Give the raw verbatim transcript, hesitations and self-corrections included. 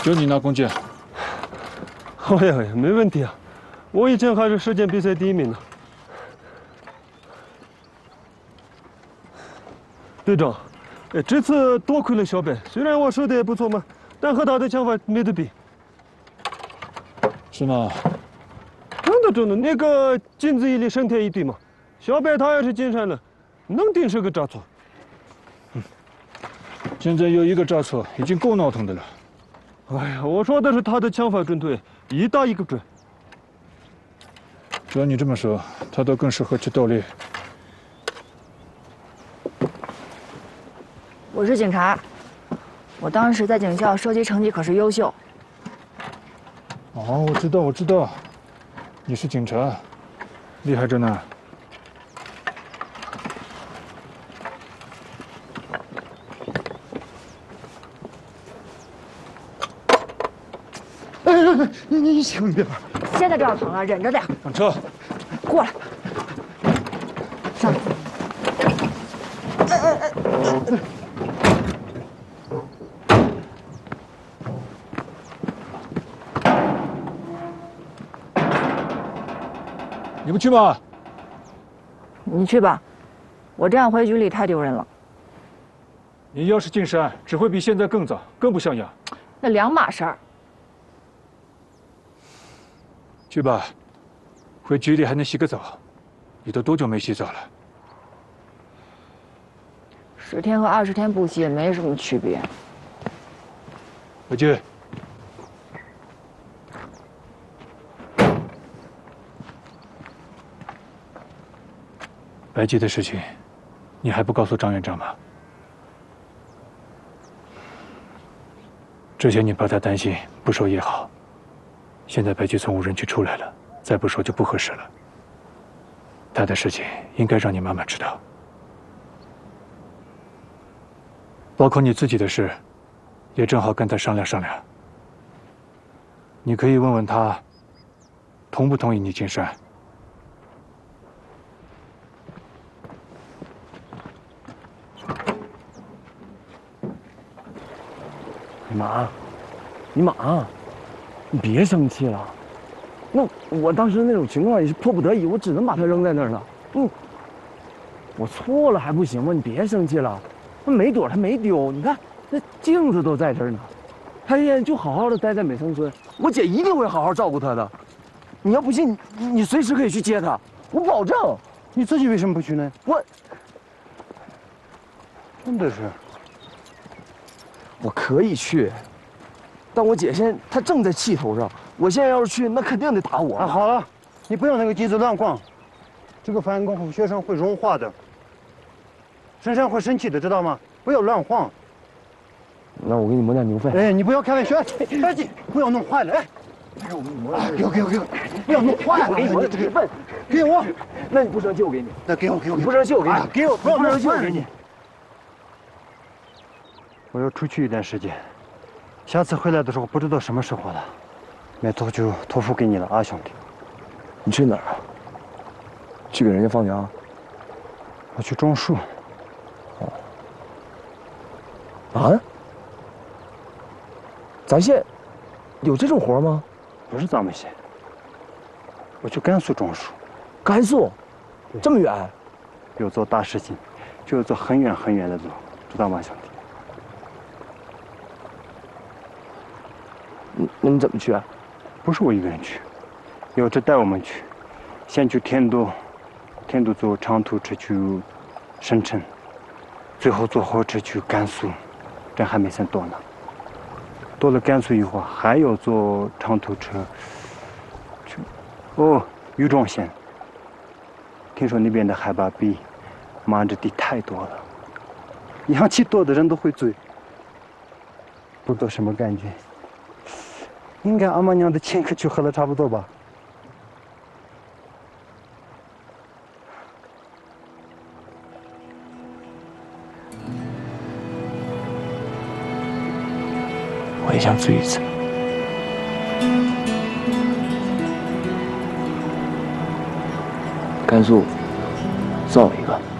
就你拿弓箭。 哎呀，没问题啊，我以前还是射箭比赛第一名呢。队长，哎，这次多亏了小白，虽然我射的也不错嘛，但和他的枪法没得比。 是吗？ 真的真的，那个金子一粒，胜天一对嘛。小白他也是金山的，能定是个差错。 嗯，现在有一个差错，已经够闹腾的了。 哎呀，我说的是他的枪法准确，一打一个准。 照你这么说，他倒更适合去盗猎。 我是警察，我当时在警校射击成绩可是优秀。 哦，我知道，我知道，你是警察，厉害着呢。 哎哎哎，你你轻点。 现在就要疼了，忍着点。 上车。 过来。上。哎哎哎。 你不去吗？ 你去吧，我这样回局里太丢人了。 你要是进山，只会比现在更早，更不像样。 那两码事儿。 去吧，回局里还能洗个澡。你都多久没洗澡了？ 十天和二十天不洗也没什么区别。 回去。白姬的事情，你还不告诉张院长吗？之前你怕他担心，不说也好。现在白姬从无人区出来了，再不说就不合适了。他的事情应该让你妈妈知道，包括你自己的事，也正好跟他商量商量。你可以问问他，同不同意你进山。 妈，你妈，你别生气了。那我当时那种情况也是迫不得已，我只能把它扔在那儿了。嗯，我错了还不行吗？你别生气了。那没躲，他没丢。你看，那镜子都在这儿呢。他现在就好好的待在美城村，我姐一定会好好照顾他的。你要不信，你你随时可以去接他，我保证。 你自己为什么不去呢？ 我真的是。 我可以去，但我姐现在她正在气头上，我现在要是去，那肯定得打我。 啊，好了，你不要那个机子乱晃，这个翻工后雪山会融化的，深山会生气的，知道吗？不要乱晃。 那我给你磨点牛粪。 哎，你不要开玩笑，赶紧不要弄坏了，哎。 让我给你磨点。给我，给我，给我，不要弄坏了。 我给你磨点牛粪， 给我。 那你不生气我给你。 那给我，给我。 你不生气我给你。 给我，不要生气我给你。 我要出去一段时间，下次回来的时候不知道什么时候了，那头就托付给你了啊，兄弟。 你去哪儿啊？去给人家放羊？ 我去种树。 哦。啊？咱县有这种活吗？ 不是咱们县。我去甘肃种树。 甘肃？这么远？ 要做大事情，就要做很远很远的路，知道吗，兄弟？ 那那你怎么去啊？ 不是我一个人去，有志带我们去，先去天都，天都坐长途车去省城，最后坐火车去甘肃，这还没算多呢。到了甘肃以后，还要坐长途车去哦禹庄县。听说那边的海拔比马鞍这地太多了，氧气多的人都会醉，不知道什么感觉。应该阿妈娘的前客去喝了差不多吧。 我也想醉一次。甘肃，算我一个。